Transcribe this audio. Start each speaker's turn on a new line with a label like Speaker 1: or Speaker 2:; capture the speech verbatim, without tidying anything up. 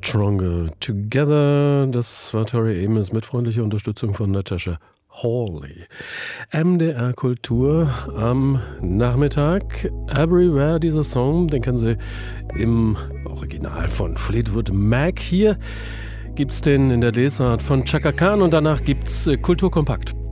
Speaker 1: Stronger Together. Das war Tori Amos mit freundlicher Unterstützung von Natasha Hawley. M D R Kultur am Nachmittag. Everywhere, dieser Song, den kennen Sie im Original von Fleetwood Mac. Hier gibt's den in der Lesart von Chaka Khan und danach gibt's Kulturkompakt.